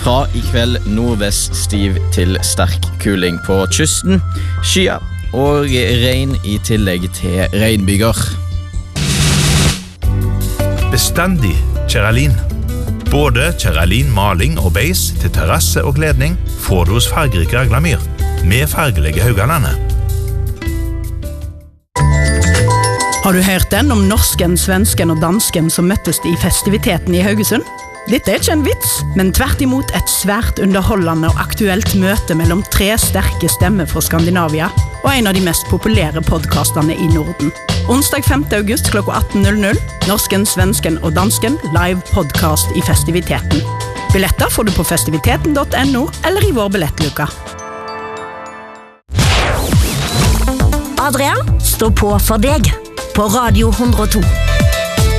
Fra i kveld nordvest stiv til sterk kuling på kysten, skyer og regn i tillegg til regnbyger. Bestandig Ceralin. Både Ceralin maling og beis til terrasse og kledning får du hos fargerike Aglamyr, med fargelige Haugalandet. Har du hørt den om norsken, svensken og dansken som møttes i festiviteten i Haugesund? Dette er ikke en vits, men tvert imot et svært underholdende og aktuelt møte mellom 3 sterke stemmer fra Skandinavia og en av de mest populære podcastene i Norden. Onsdag 5. august klokka 18.00, norsken, svensken og dansken live podcast i festiviteten. Billetter får du på festiviteten.no eller i vår billettluka. Adrian står på for deg på Radio 102.